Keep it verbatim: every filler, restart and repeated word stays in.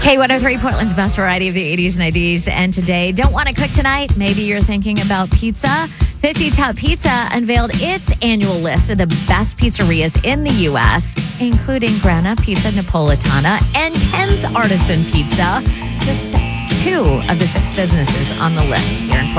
K one oh three, Portland's best variety of the eighties, nineties, and today. Don't want to cook tonight? Maybe you're thinking about pizza? fifty Top Pizza unveiled its annual list of the best pizzerias in the U S, including Grana Pizza Napolitana and Ken's Artisan Pizza. Just two of the six businesses on the list here in Portland.